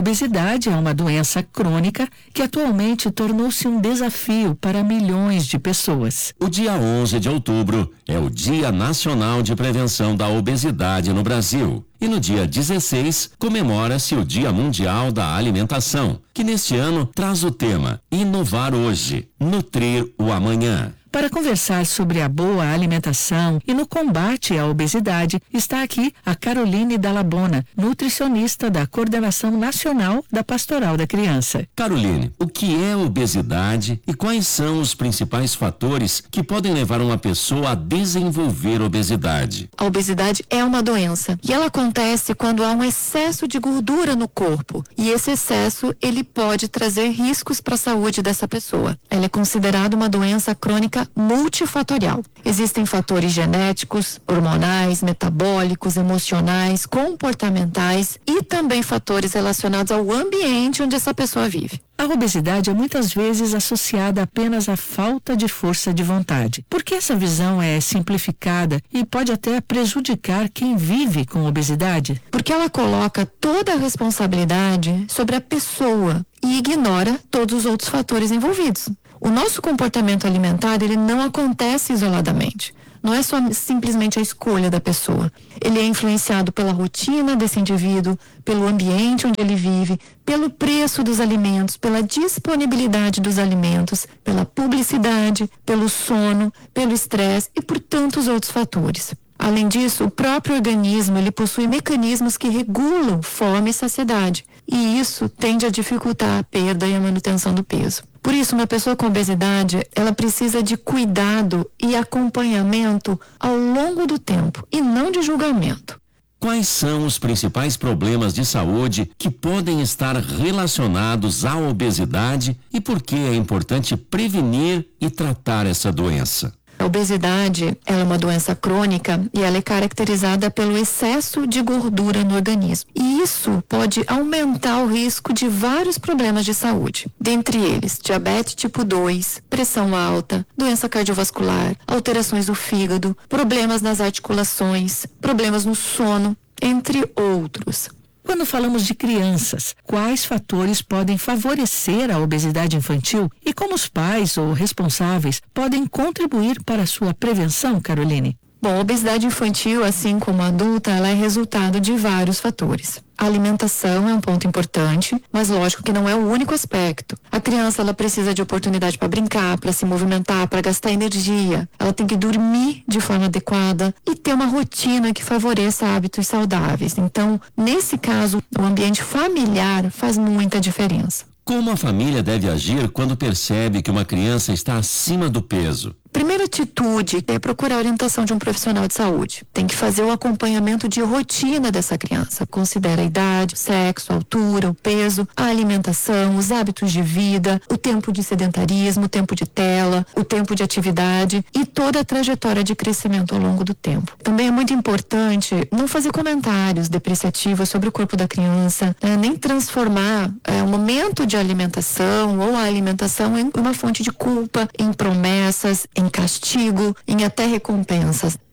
obesidade é uma doença crônica que atualmente tornou-se um desafio para milhões de pessoas. O dia 11 de outubro é o Dia Nacional de Prevenção da Obesidade no Brasil. E no dia 16, comemora-se o Dia Mundial da Alimentação, que neste ano traz o tema Inovar Hoje, Nutrir o Amanhã. Para conversar sobre a boa alimentação e no combate à obesidade, está aqui a Caroline Dallabona, nutricionista da Coordenação Nacional da Pastoral da Criança. Caroline, o que é obesidade e quais são os principais fatores que podem levar uma pessoa a desenvolver obesidade? A obesidade é uma doença e ela acontece quando há um excesso de gordura no corpo. E esse excesso, ele pode trazer riscos para a saúde dessa pessoa. Ela é considerada uma doença crônica multifatorial. Existem fatores genéticos, hormonais, metabólicos, emocionais, comportamentais e também fatores relacionados ao ambiente onde essa pessoa vive. A obesidade é muitas vezes associada apenas à falta de força de vontade. Por que essa visão é simplificada e pode até prejudicar quem vive com obesidade? Porque ela coloca toda a responsabilidade sobre a pessoa e ignora todos os outros fatores envolvidos. O nosso comportamento alimentar, ele não acontece isoladamente. Não é só simplesmente a escolha da pessoa. Ele é influenciado pela rotina desse indivíduo, pelo ambiente onde ele vive, pelo preço dos alimentos, pela disponibilidade dos alimentos, pela publicidade, pelo sono, pelo estresse e por tantos outros fatores. Além disso, o próprio organismo, ele possui mecanismos que regulam fome e saciedade. E isso tende a dificultar a perda e a manutenção do peso. Por isso, uma pessoa com obesidade, ela precisa de cuidado e acompanhamento ao longo do tempo e não de julgamento. Quais são os principais problemas de saúde que podem estar relacionados à obesidade e por que é importante prevenir e tratar essa doença? A obesidade, ela é uma doença crônica e ela é caracterizada pelo excesso de gordura no organismo. E isso pode aumentar o risco de vários problemas de saúde. Dentre eles, diabetes tipo 2, pressão alta, doença cardiovascular, alterações do fígado, problemas nas articulações, problemas no sono, entre outros. Quando falamos de crianças, quais fatores podem favorecer a obesidade infantil e como os pais ou responsáveis podem contribuir para a sua prevenção, Caroline? Bom, a obesidade infantil, assim como a adulta, ela é resultado de vários fatores. A alimentação é um ponto importante, mas lógico que não é o único aspecto. A criança, ela precisa de oportunidade para brincar, para se movimentar, para gastar energia. Ela tem que dormir de forma adequada e ter uma rotina que favoreça hábitos saudáveis. Então, nesse caso, o ambiente familiar faz muita diferença. Como a família deve agir quando percebe que uma criança está acima do peso? Primeira atitude é procurar a orientação de um profissional de saúde. Tem que fazer o acompanhamento de rotina dessa criança. Considera a idade, o sexo, a altura, o peso, a alimentação, os hábitos de vida, o tempo de sedentarismo, o tempo de tela, o tempo de atividade e toda a trajetória de crescimento ao longo do tempo. Também é muito importante não fazer comentários depreciativos sobre o corpo da criança, nem transformar o momento de alimentação ou a alimentação em uma fonte de culpa, em promessas, em castigo, em até recompensas.